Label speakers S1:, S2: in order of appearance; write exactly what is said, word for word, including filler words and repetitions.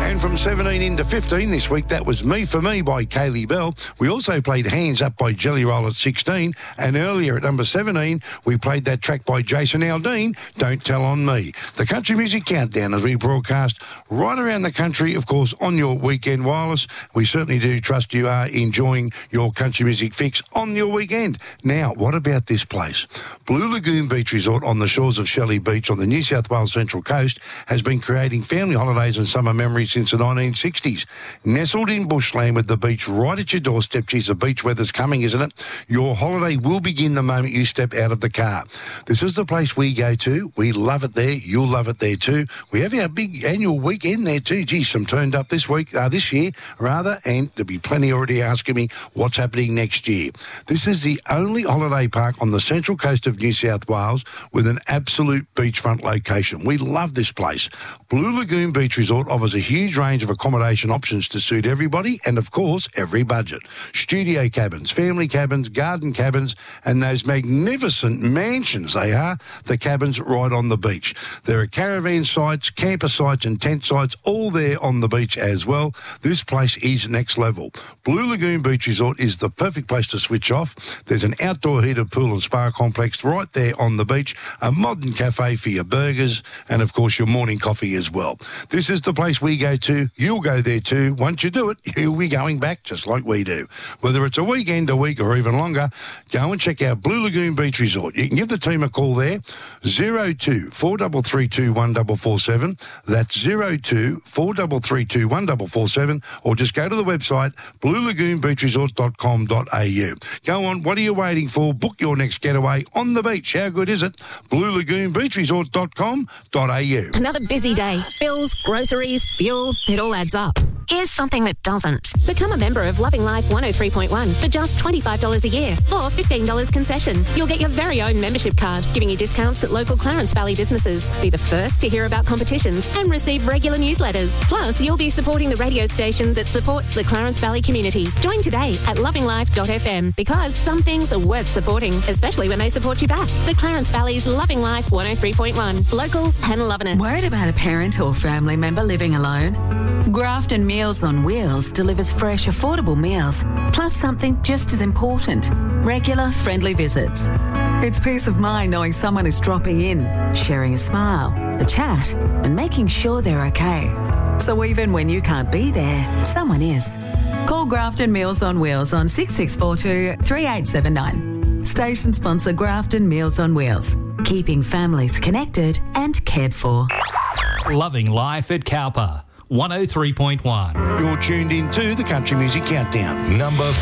S1: And from seventeen into fifteen this week, that was Me For Me by Kaylee Bell. We also played Hands Up by Jelly Roll at sixteen. And earlier at number seventeen, we played that track by Jason Aldean, Don't Tell On Me. The Country Music Countdown as we broadcast right around the country, of course, on your weekend wireless. We certainly do trust you are enjoying your country music fix on your weekend. Now, what about this place? Blue Lagoon Beach Resort on the shores of Shelley Beach on the New South Wales Central Coast has been creating family holidays and summer memories since the nineteen sixties. Nestled in bushland with the beach right at your doorstep, geez, the beach weather's coming, isn't it? Your holiday will begin the moment you step out of the car. This is the place we go to. We love it there. You'll love it there too. We have our big annual weekend there too. Geez, some turned up this week, uh, this year rather, and there'll be plenty already asking me what's happening next year. This is the only holiday park on the central coast of New South Wales with an absolute beachfront location. We love this place. Blue Lagoon Beach Resort offers a huge range of accommodation options to suit everybody and, of course, every budget. Studio cabins, family cabins, garden cabins, and those magnificent mansions they are, the cabins right on the beach. There are caravan sites, camper sites and tent sites all there on the beach as well. This place is next level. Blue Lagoon Beach Resort is the perfect place to switch off. There's an outdoor heated pool and spa complex right there on the beach, a modern cafe for your burgers and, of course, your morning coffee as well. This is the place we go to. You'll go there too. Once you do it, you'll be going back just like we do. Whether it's a weekend, a week or even longer, go and check out Blue Lagoon Beach Resort. You can give the team a call there, zero two four three three two one four four seven. That's zero two four three three two one four four seven, or just go to the website blue lagoon beach resort dot com dot a u. Go on, what are you waiting for? Book your next getaway on the beach. How good is it? blue lagoon beach resort dot com dot a u.
S2: Another busy day. Bills, groceries, fuel, it all adds up. Here's something that doesn't. Become a member of Loving Life one oh three point one for just twenty-five dollars a year or fifteen dollars concession. You'll get your very own membership card, giving you discounts at local Clarence Valley businesses. Be the first to hear about competitions and receive regular newsletters. Plus, you'll be supporting the radio station that supports the Clarence Valley community. Join today at loving life dot f m because some things are worth supporting, especially when they support you back. The Clarence Valley's Loving Life one oh three point one. Local and loving it.
S3: Worried about a parent or family member living alone? Grafton Meals on Wheels delivers fresh, affordable meals, plus something just as important, regular, friendly visits. It's peace of mind knowing someone is dropping in, sharing a smile, a chat, and making sure they're okay. So even when you can't be there, someone is. Call Grafton Meals on Wheels on six six four two, three eight seven nine. Station sponsor Grafton Meals on Wheels, keeping families connected and cared for.
S4: Loving Life at Cowper, one oh three point one.
S1: You're tuned in to the Country Music Countdown.
S5: Number